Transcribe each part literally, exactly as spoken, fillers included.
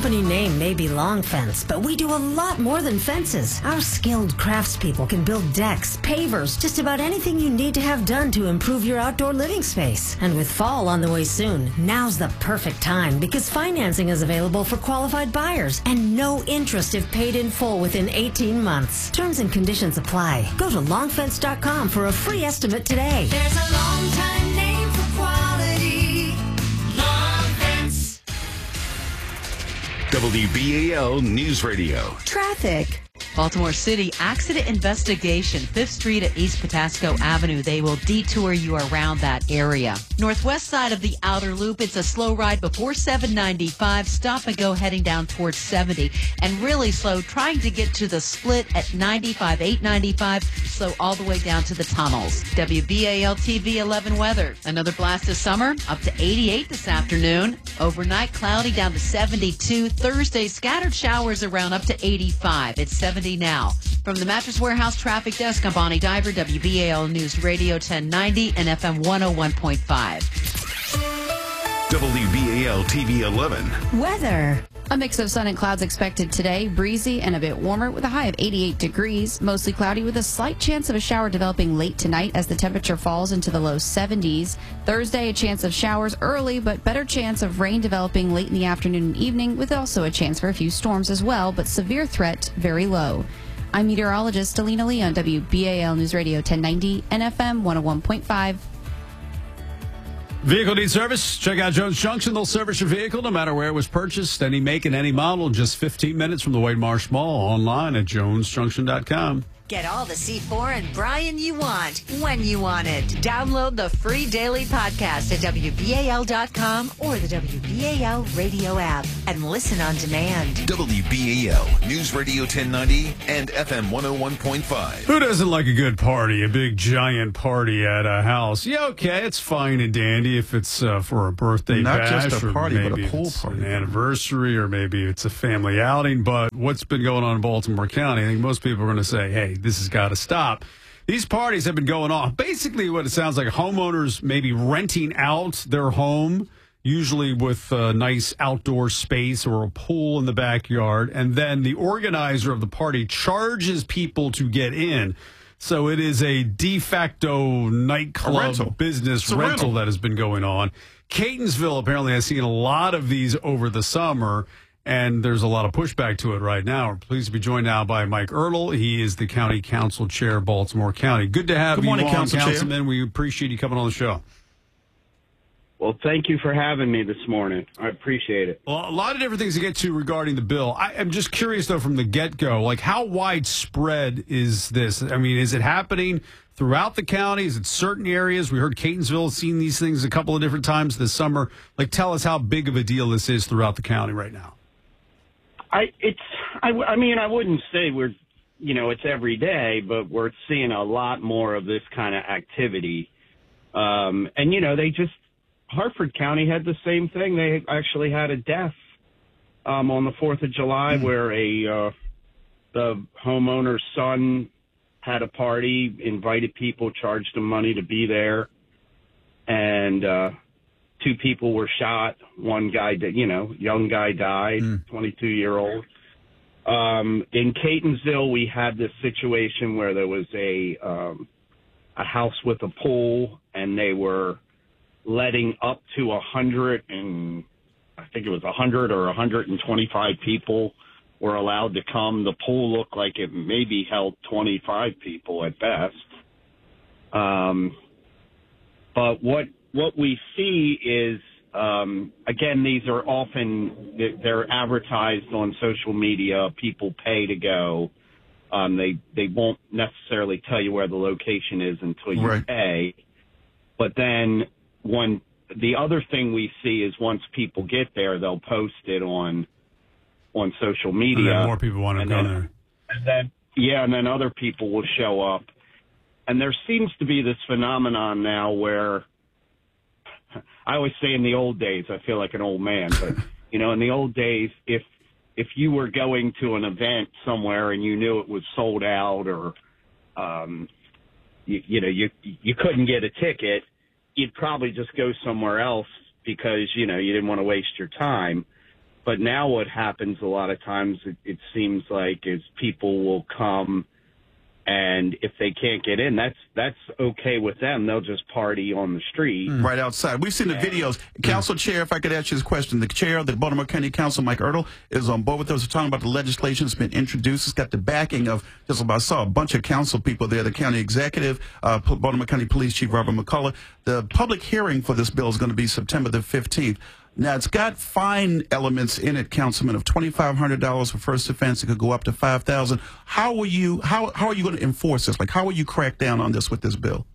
company name may be Long Fence, but we do a lot more than fences. Our skilled craftspeople can build decks, pavers, just about anything you need to have done to improve your outdoor living space. And with fall on the way soon, now's the perfect time because financing is available for qualified buyers and no interest if paid in full within eighteen months. Terms and conditions apply. Go to long fence dot com for a free estimate today. There's a long time name for quality. Long Fence. W B A L News Radio. Traffic. Baltimore City accident investigation, fifth Street at East Patasco Avenue. They will detour you around that area. Northwest side of the outer loop, it's a slow ride before seven ninety-five. Stop and go heading down towards seventy. And really slow trying to get to the split at ninety-five, eight ninety-five. Slow all the way down to the tunnels. W B A L T V eleven weather. Another blast of summer, up to eighty-eight this afternoon. Overnight cloudy down to seventy-two. Thursday, scattered showers around up to eighty-five. It's seventy now. From the Mattress Warehouse Traffic Desk, I'm Bonnie Diver, W B A L News Radio ten ninety and F M one oh one point five. W B A L T V eleven. Weather. A mix of sun and clouds expected today, breezy and a bit warmer with a high of eighty-eight degrees, mostly cloudy with a slight chance of a shower developing late tonight as the temperature falls into the low seventies. Thursday, a chance of showers early, but better chance of rain developing late in the afternoon and evening with also a chance for a few storms as well, but severe threat very low. I'm meteorologist Alina Lee on W B A L News Radio ten ninety and F M one oh one point five. Vehicle needs service? Check out Jones Junction. They'll service your vehicle no matter where it was purchased, any make and any model. Just fifteen minutes from the Wade Marsh Mall. Online at jones junction dot com. Get all the C four and Brian you want, when you want it. Download the free daily podcast at W B A L dot com or the W B A L radio app and listen on demand. W B A L News Radio ten ninety and F M one oh one point five. Who doesn't like a good party, a big giant party at a house? Yeah, okay, it's fine and dandy if it's uh, for a birthday Not bash, just a party, or but maybe a pool it's party. an anniversary, or maybe it's a family outing. But what's been going on in Baltimore County, I think most people are going to say, hey, this has got to stop. These parties have been going off. Basically, what it sounds like, homeowners maybe renting out their home, usually with a nice outdoor space or a pool in the backyard, and then the organizer of the party charges people to get in. So it is a de facto nightclub business rental. rental that has been going on. Catonsville apparently has seen a lot of these over the summer, and there's a lot of pushback to it right now. We're pleased to be joined now by Mike Ertl. He is the County Council Chair of Baltimore County. Good to have Good you morning, on, Council Chair. Councilman. We appreciate you coming on the show. Well, thank you for having me this morning. I appreciate it. Well, a lot of different things to get to regarding the bill. I, I'm just curious, though, from the get-go, like how widespread is this? I mean, is it happening throughout the county? Is it certain areas? We heard Catonsville has seen these things a couple of different times this summer. Like, tell us how big of a deal this is throughout the county right now. I it's I, I mean I wouldn't say we're you know it's every day, but we're seeing a lot more of this kind of activity. Um, and you know they just Hartford County had the same thing. They actually had a death um, on the Fourth of July mm-hmm. where a uh, the homeowner's son had a party, invited people, charged them money to be there, and uh, two people were shot. One guy, you know, young guy died, mm. twenty-two-year-old. Um, in Catonsville, we had this situation where there was a um, a house with a pool, and they were letting up to a hundred and I think it was a hundred or a hundred and twenty-five people were allowed to come. The pool looked like it maybe held twenty-five people at best. Um, but what what we see is, um, again, these are often they're advertised on social media. People pay to go. Um, they they won't necessarily tell you where the location is until you right. pay. But then when the other thing we see is once people get there, they'll post it on on social media. And then more people want to go then, there. And then yeah, and then other people will show up. And there seems to be this phenomenon now where I always say in the old days, I feel like an old man, but you know, in the old days, if if you were going to an event somewhere and you knew it was sold out or um, you, you know you you couldn't get a ticket, you'd probably just go somewhere else because you know you didn't want to waste your time. but now what happens a lot of times, it, it seems like, is people will come, and if they can't get in, that's that's okay with them. They'll just party on the street. Right outside. We've seen the videos. Council Chair, if I could ask you this question, the chair of the Baltimore County Council, Mike Ertl, is on board with us. We're talking about the legislation that's been introduced. It's got the backing of, just about, I saw a bunch of council people there, the county executive, uh, Baltimore County Police Chief Robert McCullough. The public hearing for this bill is going to be September the fifteenth. Now, it's got fine elements in it, Councilman, of twenty-five hundred dollars for first offense. It could go up to five thousand dollars. How will you, how, how are you going to enforce this? Like, how will you crack down on this with this bill?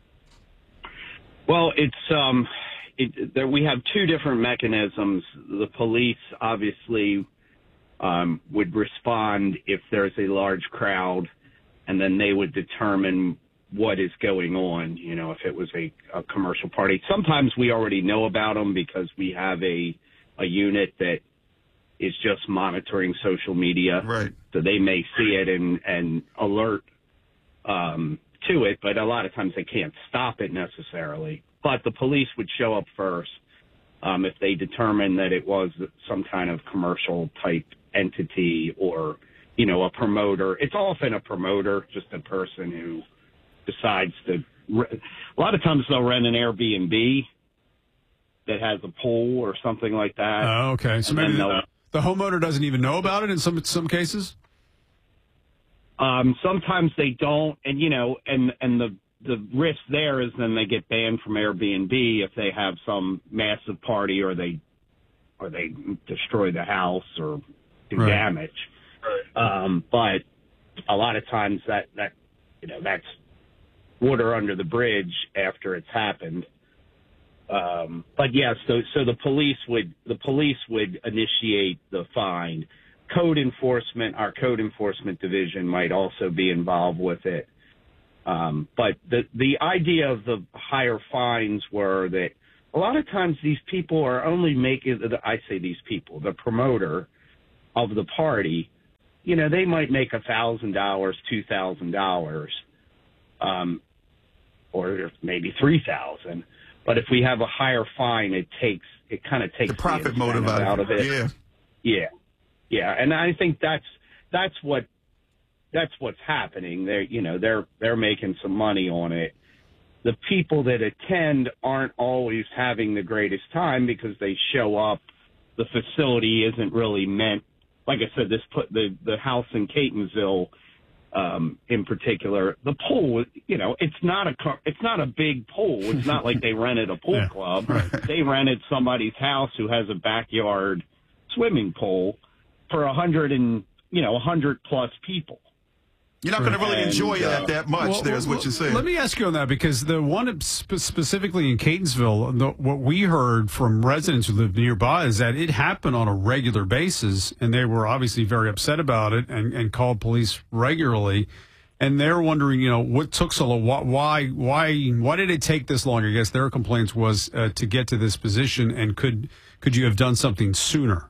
Well, it's um, it, there, we have two different mechanisms. The police obviously um, would respond if there's a large crowd, and then they would determine what is going on, you know, if it was a, a commercial party. Sometimes we already know about them because we have a a unit that is just monitoring social media. Right. So they may see it and, and alert um, to it, but a lot of times they can't stop it necessarily. But the police would show up first um, if they determine that it was some kind of commercial type entity or, you know, a promoter. It's often a promoter, just a person who decides to, a lot of times they'll rent an Airbnb that has a pool or something like that. Oh, okay. So maybe the, the homeowner doesn't even know about it in some some cases? Um, sometimes they don't, and, you know, and, and the, the risk there is then they get banned from Airbnb if they have some massive party or they, or they destroy the house or do Right. damage. Um, but a lot of times that, that, you know, that's water under the bridge after it's happened. Um, but yes, so, so the police would, the police would initiate the fine. Code enforcement, our code enforcement division might also be involved with it. Um, but the, the idea of the higher fines were that a lot of times these people are only making, I say these people, the promoter of the party, you know, they might make a thousand dollars, two thousand dollars. Um, or maybe three thousand. But if we have a higher fine, it takes, it kind of takes The profit the motive incentive out of it. Yeah. Yeah. Yeah. And I think that's, that's what, that's what's happening. They're, you know, they're, they're making some money on it. The people that attend aren't always having the greatest time because they show up. The facility isn't really meant, like I said, this put the, the house in Catonsville, Um, in particular, the pool, you know, it's not a car, it's not a big pool. It's not like they rented a pool Yeah, club. right. They rented somebody's house who has a backyard swimming pool for a hundred and, you know, a hundred plus people. You're not going to really And, enjoy uh, that that much. Well, There's well, what you're saying. Let me ask you on that, because the one spe- specifically in Catonsville, the, what we heard from residents who live nearby is that it happened on a regular basis, and they were obviously very upset about it and, and called police regularly. And they're wondering, you know, what took so long? Why, why, why did it take this long? I guess their complaints was uh, to get to this position, and could could you have done something sooner?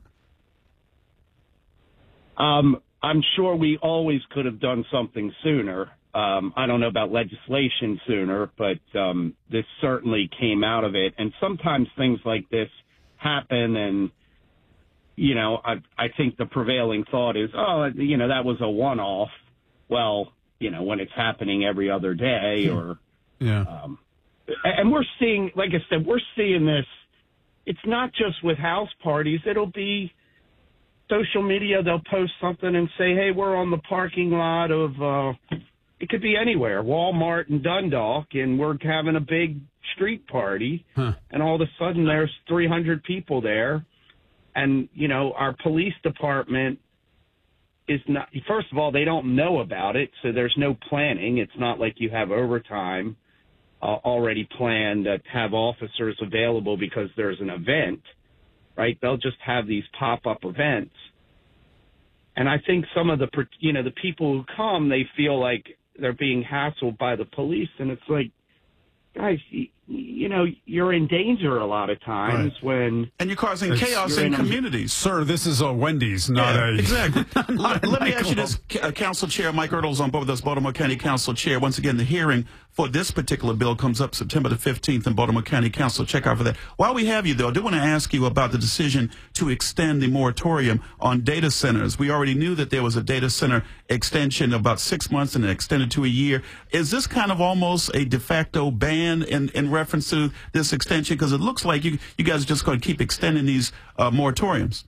Um, I'm sure we always could have done something sooner. Um, I don't know about legislation sooner, but um, this certainly came out of it. And sometimes things like this happen, and, you know, I, I think the prevailing thought is, oh, you know, that was a one-off. Well, you know, when it's happening every other day or Yeah. um, and we're seeing, like I said, we're seeing this. It's not just with house parties. It'll be social media. They'll post something and say, hey, we're on the parking lot of, uh, it could be anywhere, Walmart and Dundalk, and we're having a big street party. Huh. And all of a sudden there's three hundred people there. And, you know, our police department is not, first of all, they don't know about it. So there's no planning. It's not like you have overtime uh, already planned to have officers available because there's an event, right? They'll just have these pop-up events. And I think some of the, you know, the people who come, they feel like they're being hassled by the police. And it's like, guys, you know, you're in danger a lot of times Right. when And you're causing It's- chaos you're in in a- communities. Sir, this is a Wendy's, not Yeah, a exactly. let, let me ask you nightclub. this, C- uh, Council Chair Mike Ertl is on board with us, Baltimore County Council Chair. Once again, the hearing for this particular bill comes up September the fifteenth in Baltimore County Council. Check out for that. While we have you, though, I do want to ask you about the decision to extend the moratorium on data centers. We already knew that there was a data center extension of about six months and it extended to a year. Is this kind of almost a de facto ban in, in reference to this extension? Because it looks like you, you guys are just going to keep extending these uh, moratoriums.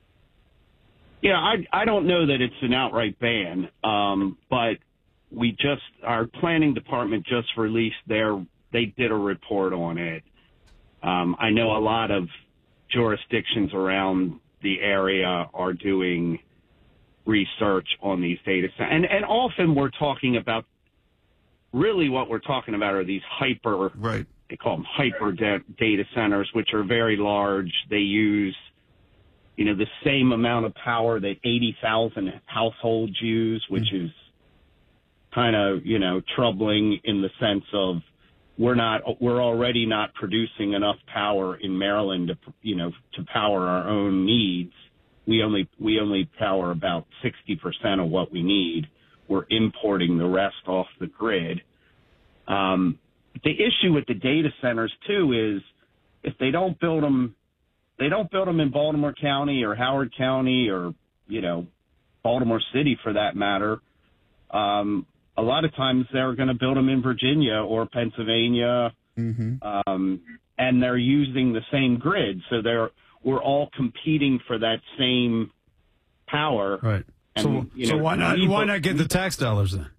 Yeah, I I don't know that it's an outright ban, um, but we just our planning department just released their they did a report on it. Um, I know a lot of jurisdictions around the area are doing research on these data centers, and and often we're talking about really what we're talking about are these hyper Right. they call them hyper da- data centers, which are very large. They use you know, the same amount of power that eighty thousand households use, which is kind of, you know, troubling in the sense of we're not, we're already not producing enough power in Maryland to, you know, to power our own needs. We only, we only power about sixty percent of what we need. We're importing the rest off the grid. Um, the issue with the data centers too is if they don't build them, they don't build them in Baltimore County or Howard County or, you know, Baltimore City for that matter. Um, a lot of times they're going to build them in Virginia or Pennsylvania, Mm-hmm. um, and they're using the same grid. So they're we're all competing for that same power. Right. And, So, you so know, why not? we- Why not get the tax dollars then?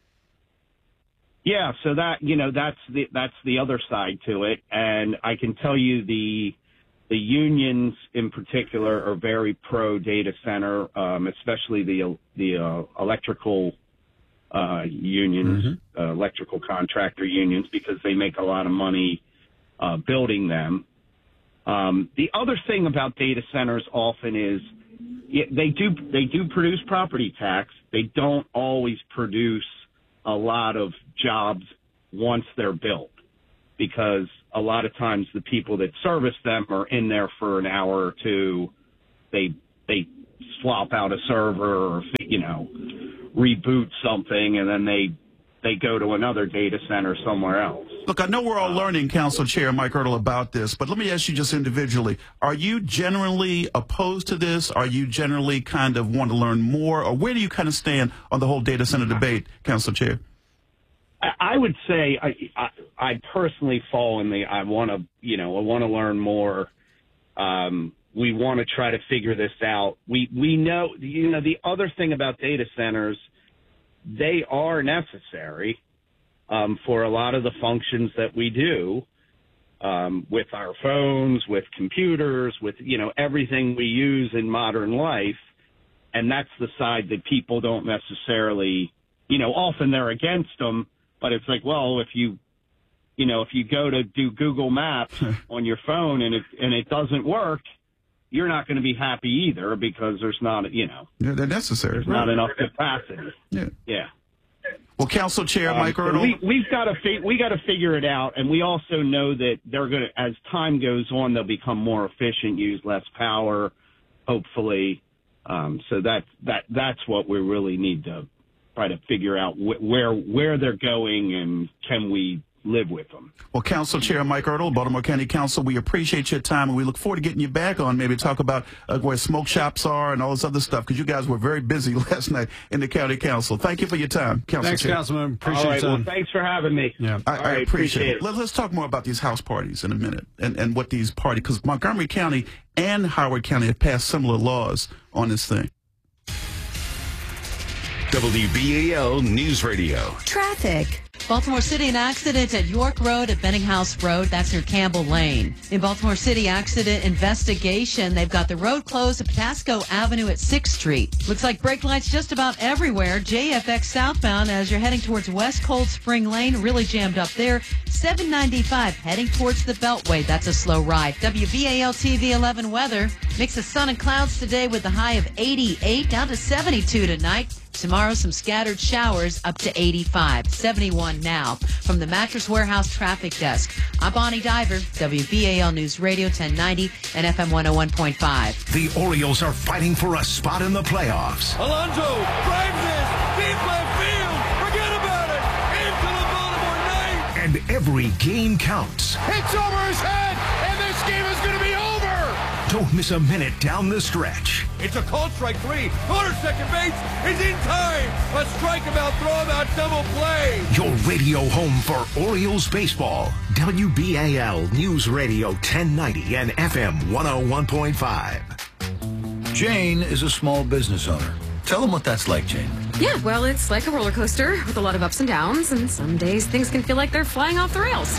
Yeah, so that you know that's the that's the other side to it, and I can tell you the the unions in particular are very pro data center, um, especially the the uh, electrical uh, unions, uh, electrical contractor unions, because they make a lot of money uh, building them. Um, the other thing about data centers often is yeah, they do they do produce property tax. They don't always produce a lot of jobs once they're built, because a lot of times the people that service them are in there for an hour or two. They they swap out a server or, you know, reboot something, and then they they go to another data center somewhere else. Look, I know we're all learning, Council Chair Mike Ertl, about this, but let me ask you just individually. Are you generally opposed to this? Are you generally kind of want to learn more? Or where do you kind of stand on the whole data center debate, Council Chair? I, I would say I, I I personally fall in the I want to you know I want to learn more. Um, we want to try to figure this out. We we know you know the other thing about data centers, they are necessary um, for a lot of the functions that we do um, with our phones, with computers, with you know everything we use in modern life, and that's the side that people don't necessarily. You know, often they're against them, but it's like, well, if you, you know, if you go to do Google Maps on your phone and it and it doesn't work, you're not going to be happy either, because there's not, you know, Yeah, they're necessary. there's not enough capacity. Yeah. Yeah. Well, Council Chair Um, Mike so Ertl. we, we've got to fi- we got to figure it out, and we also know that they're going to, as time goes on, they'll become more efficient, use less power, hopefully. Um, so that that that's what we really need to try to figure out wh- where where they're going, and can we live with them. Well, Council Chair Mike Ertl, Baltimore County Council, we appreciate your time, and we look forward to getting you back on, maybe talk about uh, where smoke shops are and all this other stuff, because you guys were very busy last night in the County Council. Thank you for your time, Council Thanks, Chair. Councilman. Appreciate All right, your well, time. thanks for having me. Yeah. I, All I right, appreciate, appreciate it. Let, let's talk more about these house parties in a minute, and, and what these parties, because Montgomery County and Howard County have passed similar laws on this thing. W B A L News Radio. Traffic. Baltimore City, an accident at York Road at Benninghouse Road. That's near Campbell Lane. In Baltimore City, accident investigation. They've got the road closed at Patasco Avenue at sixth Street. Looks like brake lights just about everywhere. J F X southbound as you're heading towards West Cold Spring Lane. Really jammed up there. seven ninety-five heading towards the Beltway. That's a slow ride. W B A L T V eleven weather. Mix of sun and clouds today with a high of eighty-eight down to seventy-two tonight. Tomorrow, some scattered showers up to eighty-five, seventy-one now. From the Mattress Warehouse Traffic Desk, I'm Bonnie Diver, W B A L News Radio ten ninety and F M one oh one point five. The Orioles are fighting for a spot in the playoffs. Alonso drives this deep left field. Forget about it. Into the Baltimore night. And every game counts. Hits over his head, and this game is going to be over. Don't miss a minute down the stretch. It's a called strike three. Corner second base is in time. A strikeout, throw-out, double play. Your radio home for Orioles baseball. W B A L News Radio ten ninety and F M one oh one point five. Jane is a small business owner. Tell them what that's like, Jane. Yeah, well, it's like a roller coaster with a lot of ups and downs, and some days things can feel like they're flying off the rails.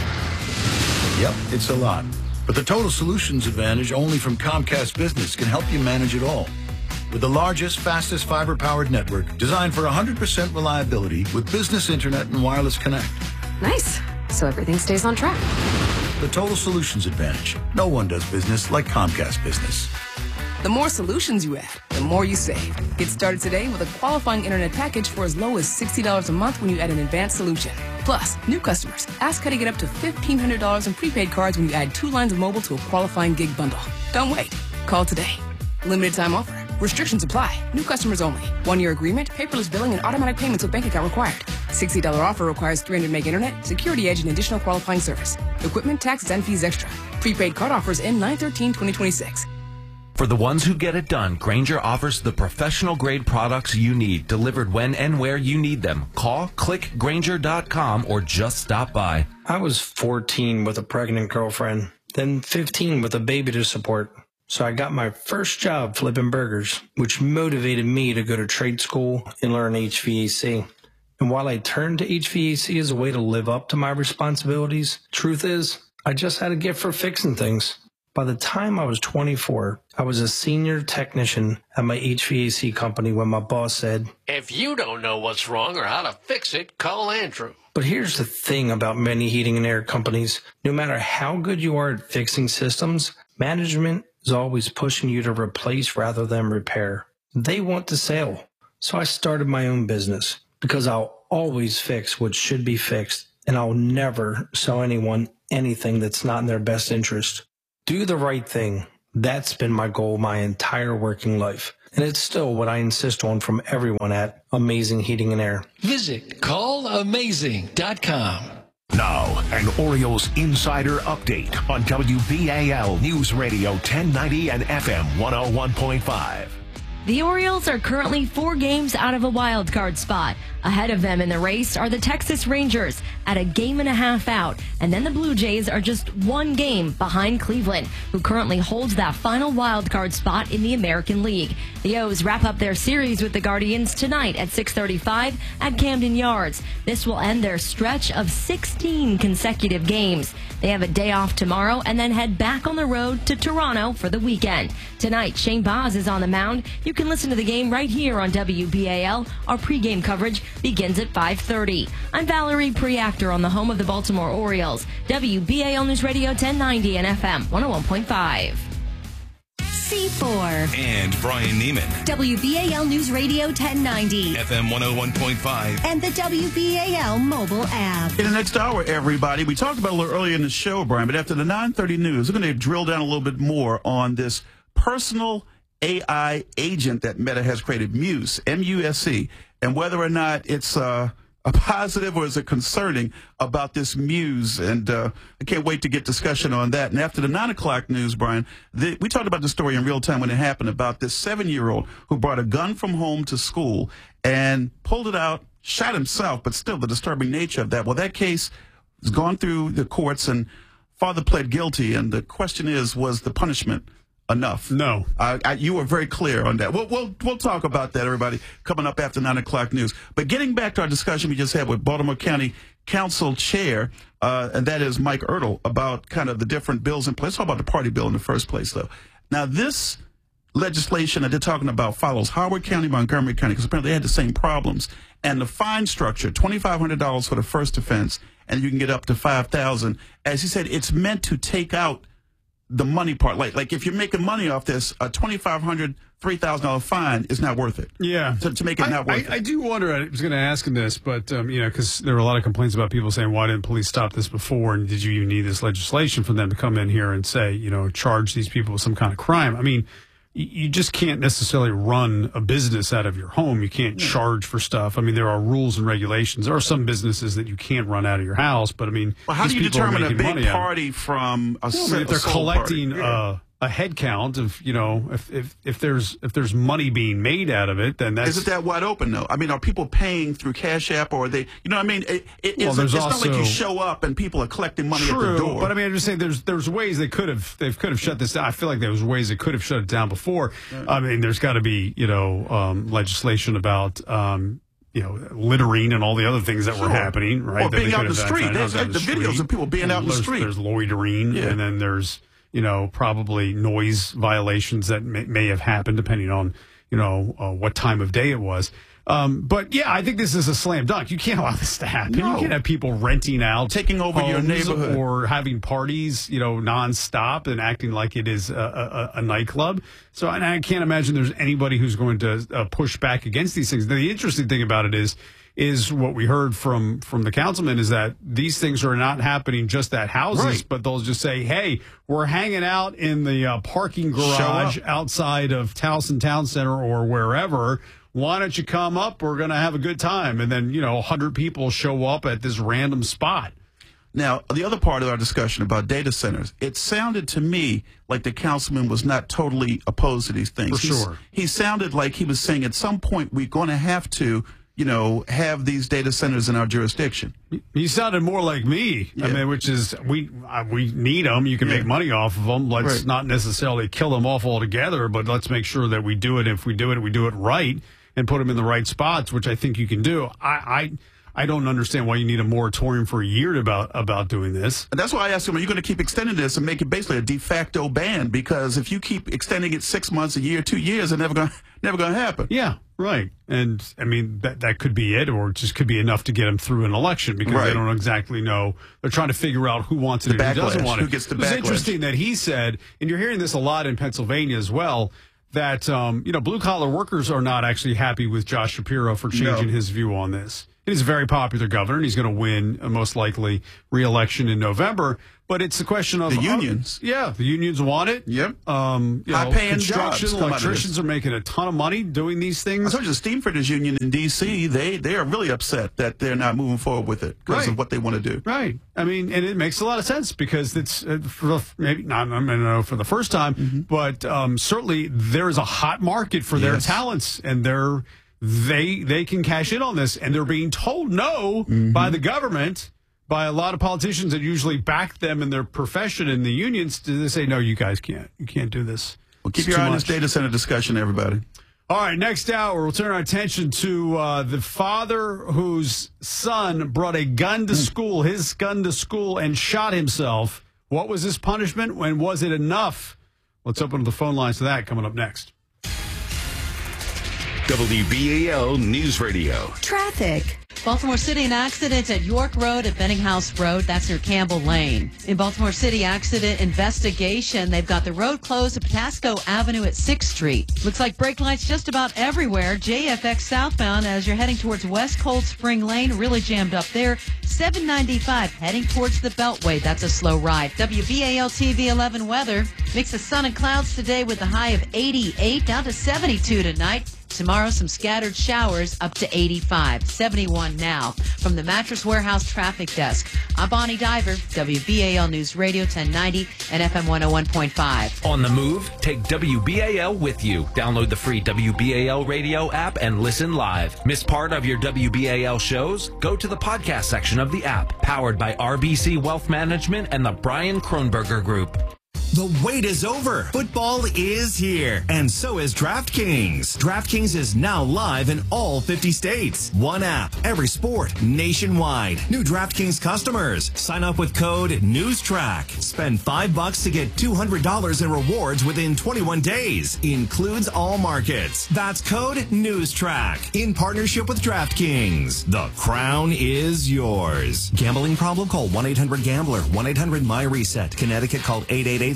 Yep, it's a lot. But the Total Solutions Advantage only from Comcast Business can help you manage it all. With the largest, fastest fiber-powered network designed for one hundred percent reliability with business internet and wireless connect. Nice. So everything stays on track. The Total Solutions Advantage. No one does business like Comcast Business. The more solutions you add, the more you save. Get started today with a qualifying internet package for as low as sixty dollars a month when you add an advanced solution. Plus, new customers, ask how to get up to fifteen hundred dollars in prepaid cards when you add two lines of mobile to a qualifying gig bundle. Don't wait. Call today. Limited time offer. Restrictions apply. New customers only. One-year agreement, paperless billing, and automatic payments with bank account required. sixty dollars offer requires three hundred meg internet, security edge, and additional qualifying service. Equipment, taxes, and fees extra. Prepaid card offers end nine thirteen twenty twenty-six. For the ones who get it done, Grainger offers the professional-grade products you need, delivered when and where you need them. Call, click Grainger dot com, or just stop by. I was fourteen with a pregnant girlfriend, then fifteen with a baby to support. So I got my first job flipping burgers, which motivated me to go to trade school and learn H V A C. And while I turned to H V A C as a way to live up to my responsibilities, truth is, I just had a gift for fixing things. By the time I was twenty-four, I was a senior technician at my H V A C company when my boss said, "If you don't know what's wrong or how to fix it, call Andrew." But here's the thing about many heating and air companies. No matter how good you are at fixing systems, management is always pushing you to replace rather than repair. They want to sell. So I started my own business because I'll always fix what should be fixed, and I'll never sell anyone anything that's not in their best interest. Do the right thing. That's been my goal my entire working life. And it's still what I insist on from everyone at Amazing Heating and Air. Visit call amazing dot com. Now, an Orioles insider update on W B A L News Radio ten ninety and F M one oh one point five. The Orioles are currently four games out of a wild card spot. Ahead of them in the race are the Texas Rangers at a game and a half out. And then the Blue Jays are just one game behind Cleveland, who currently holds that final wild card spot in the American League. The O's wrap up their series with the Guardians tonight at six thirty-five at Camden Yards. This will end their stretch of sixteen consecutive games. They have a day off tomorrow and then head back on the road to Toronto for the weekend. Tonight, Shane Baz is on the mound. You can listen to the game right here on W B A L. Our pregame coverage begins at five thirty. I'm Valerie Preactor on the home of the Baltimore Orioles. W B A L News Radio ten ninety and F M one oh one point five. C four. And Brian Neiman. W B A L News Radio ten ninety. F M one oh one point five. And the W B A L mobile app. In the next hour, everybody, we talked about it a little earlier in the show, Brian, but after the nine thirty news, we're going to drill down a little bit more on this personal A I agent that Meta has created, Muse, M U S E, and whether or not it's uh, a positive or is it concerning about this Muse. And uh, I can't wait to get discussion on that. And after the nine o'clock news, Brian, the, we talked about the story in real time when it happened about this seven-year-old who brought a gun from home to school and pulled it out, shot himself, but still the disturbing nature of that. Well, that case has gone through the courts and father pled guilty. And the question is, was the punishment enough? No. Uh, I, you were very clear on that. We'll, we'll, we'll talk about that, everybody, coming up after nine o'clock news. But getting back to our discussion we just had with Baltimore County Council Chair, uh, and that is Mike Ertl, about kind of the different bills in place. Let's talk about the party bill in the first place, though. Now, this legislation that they're talking about follows Howard County, Montgomery County, because apparently they had the same problems. And the fine structure, twenty-five hundred dollars for the first offense, and you can get up to five thousand dollars. As he said, it's meant to take out the money part. Like, like if you're making money off this, a twenty-five hundred dollars, three thousand dollars fine is not worth it. Yeah. To, to make it I, not worth I, it. I do wonder, I was going to ask him this, but, um, you know, because there were a lot of complaints about people saying, why didn't police stop this before? And did you even need this legislation for them to come in here and say, you know, charge these people with some kind of crime? I mean, you just can't necessarily run a business out of your home. You can't charge for stuff. I mean, there are rules and regulations. There are some businesses that you can't run out of your house, but I mean, well, how do you people are determine a making money big out of it. party from a, Well, I se- mean, if they're a soul collecting party? Yeah. uh, a head count of, you know, if, if if there's if there's money being made out of it, then that's Is it that wide open, though? I mean, are people paying through Cash App, or are they, you know what I mean? It, it, Well, it's there's it's not like you also- show up and people are collecting money True, at the door. but I mean, I'm just saying there's there's ways they could have they could have shut this down. I feel like there was ways they could have shut it down before. I mean, there's got to be, you know, um, legislation about um, you know, littering and all the other things that Sure. were happening, right? Or that they being out could in the have street. done. There's- Out in the videos street. of people being And out in the there's- street. There's loitering, Yeah. and then there's, you know, probably noise violations that may, may have happened depending on, you know, uh, what time of day it was. Um, but yeah, I think this is a slam dunk. You can't allow this to happen. No. You can't have people renting out, Taking over your homes neighborhood. or having parties, you know, nonstop and acting like it is a, a, a nightclub. So and I can't imagine there's anybody who's going to uh, push back against these things. The interesting thing about it is, is what we heard from from the councilman is that these things are not happening just at houses, Right. but they'll just say, hey, we're hanging out in the uh, parking garage up. outside of Towson Town Center or wherever. Why don't you come up? We're going to have a good time. And then, you know, one hundred people show up at this random spot. Now, the other part of our discussion about data centers, it sounded to me like the councilman was not totally opposed to these things. For He's- sure. He sounded like he was saying at some point we're going to have to, you know, have these data centers in our jurisdiction. He sounded more like me. I Yeah. mean, which is we uh, we need them. You can Yeah. make money off of them. Let's Right. not necessarily kill them off altogether, but let's make sure that we do it. If we do it, we do it right and put them in the right spots, which I think you can do. I I, I don't understand why you need a moratorium for a year about about doing this. And that's why I asked him, are you going to keep extending this and make it basically a de facto ban? Because if you keep extending it six months, a year, two years, it's never going never going to happen. Yeah, right. And I mean that that could be it, or it just could be enough to get them through an election because Right. they don't exactly know. They're trying to figure out who wants it The and who doesn't backlash, want it. who gets the it was backlash. interesting that he said, and you're hearing this a lot in Pennsylvania as well, that um, you know, blue collar workers are not actually happy with Josh Shapiro for changing No. his view on this. He's a very popular governor, and he's going to win uh, most likely re-election in November. But it's a question of The unions. Uh, yeah, the unions want it. Yep. Um, you know, High-paying construction jobs come out of this. electricians are making a ton of money doing these I things. told you, the Steamfitters Union in D C, they, they are really upset that they're not moving forward with it because Right. of what they want to do. Right. I mean, and it makes a lot of sense because it's uh, for the, maybe not, I don't know for the first time, Mm-hmm. but um, certainly there is a hot market for their Yes. talents, and they're they they can cash in on this, and they're being told no Mm-hmm. by the government, by a lot of politicians that usually back them in their profession in the unions. They say, no, you guys can't, you can't do this. Well, keep It's your too eye on this much." data center discussion, everybody. All right, next hour, we'll turn our attention to uh, the father whose son brought a gun to school, his gun to school, and shot himself. What was his punishment? When was it enough? Let's open the phone lines to that coming up next. W B A L News Radio. Traffic. Baltimore City, an accident at York Road at Benninghouse Road. That's near Campbell Lane. In Baltimore City, accident investigation. They've got the road closed at Patasco Avenue at sixth Street. Looks like brake lights just about everywhere. J F X southbound as you're heading towards West Cold Spring Lane. Really jammed up there. seven ninety-five heading towards the Beltway. That's a slow ride. W B A L T V eleven weather. Mix of sun and clouds today with a high of eighty-eight down to seventy-two tonight. Tomorrow, some scattered showers up to eighty-five. seventy-one now. From the Mattress Warehouse Traffic Desk, I'm Bonnie Diver, W B A L News Radio ten ninety and F M one oh one point five. On the move, take W B A L with you. Download the free W B A L radio app and listen live. Miss part of your W B A L shows? Go to the podcast section of the app, powered by R B C Wealth Management and the Brian Kronberger Group. The wait is over. Football is here, and so is DraftKings. DraftKings is now live in all fifty states. One app, every sport, nationwide. New DraftKings customers. Sign up with code NEWSTRACK. Spend five bucks to get two hundred dollars in rewards within twenty-one days. Includes all markets. That's code NEWSTRACK. In partnership with DraftKings. The crown is yours. Gambling problem? Call one eight hundred gambler. one eight hundred my reset. Connecticut, call eight eight eight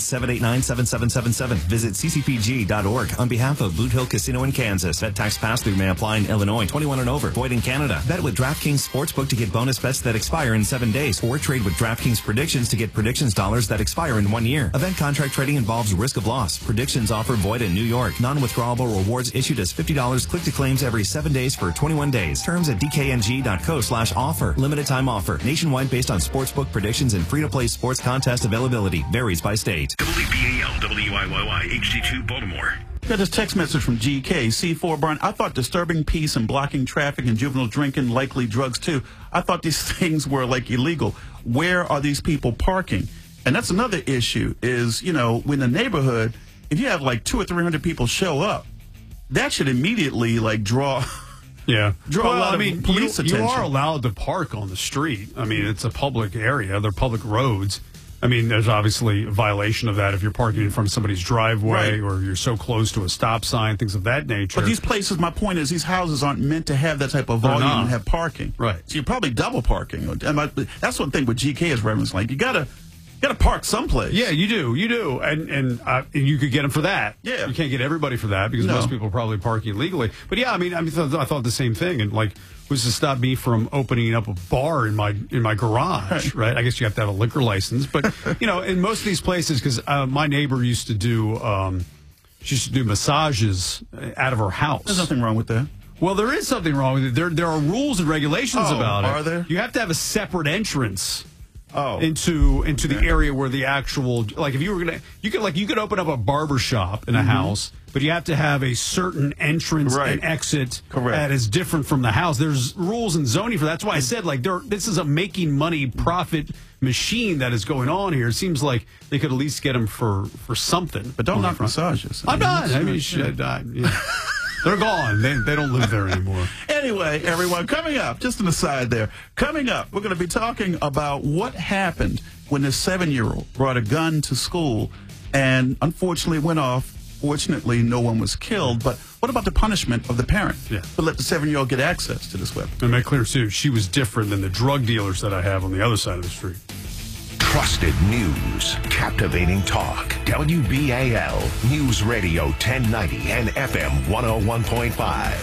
seven eight nine, seven seven seven seven. Visit c c p g dot org on behalf of Boot Hill Casino in Kansas. Bet tax pass-through may apply in Illinois. twenty-one and over. Void in Canada. Bet with DraftKings Sportsbook to get bonus bets that expire in seven days. Or trade with DraftKings Predictions to get predictions dollars that expire in one year. Event contract trading involves risk of loss. Predictions offer void in New York. Non-withdrawable rewards issued as fifty dollars click to claims every seven days for twenty-one days. Terms at d k n g dot co slash offer. Limited time offer. Nationwide based on sportsbook predictions and free-to-play sports contest availability. Varies by state. W B A L, W I Y Y, H D two, Baltimore. Got this text message from G K. C four, Brian, I thought disturbing peace and blocking traffic and juvenile drinking, likely drugs too. I thought these things were like illegal. Where are these people parking? And that's another issue is, you know, in the neighborhood, if you have like two or three hundred people show up, that should immediately like draw... Yeah. Draw well, a lot I mean, of police you, attention. you are allowed to park on the street. I mean, it's a public area. They're public roads. I mean, there's obviously a violation of that if you're parking in front of somebody's driveway Right. or you're so close to a stop sign, things of that nature. But these places, my point is, these houses aren't meant to have that type of They're volume not. and have parking. Right. So you're probably double parking. And my, that's one thing with G K is reference. Like, you gotta, you gotta park someplace. Yeah, you do. You do. And and, uh, and you could get them for that. Yeah. You can't get everybody for that because No. most people are probably parking illegally. But yeah, I mean, I mean, th- I thought the same thing. And like, was to stop me from opening up a bar in my in my garage, right? I guess you have to have a liquor license. But, you know, in most of these places, because uh, my neighbor used to do, um, she used to do massages out of her house. There's nothing wrong with that. Well, there is something wrong with it. There there are rules and regulations Oh, about it. are there? You have to have a separate entrance. Oh. Into into the area where the actual, like if you were gonna, you could like you could open up a barber shop in a Mhm. house, but you have to have a certain entrance Right. and exit Correct. that is different from the house. There's rules and zoning for that. That's why I said like there. This is a making money profit machine that is going on here. It seems like they could at least get them for for something. But don't on the knock front. massages. I'm not. I mean, Yeah. shit, I- yeah. They're gone. They they don't live there anymore. Anyway, everyone, coming up, just an aside there, coming up, we're going to be talking about what happened when this seven-year-old brought a gun to school and unfortunately went off. Fortunately, no one was killed, but what about the punishment of the parent Yeah. to let the seven-year-old get access to this weapon? And make clear, too, she was different than the drug dealers that I have on the other side of the street. Trusted news, captivating talk. W B A L News Radio ten ninety and F M one oh one point five.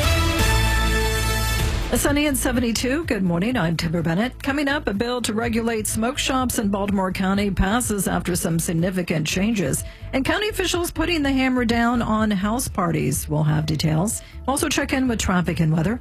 A sunny and seventy-two. Good morning. I'm Timber Bennett. Coming up, a bill to regulate smoke shops in Baltimore County passes after some significant changes. And county officials putting the hammer down on house parties. We'll have details. Also check in with traffic and weather.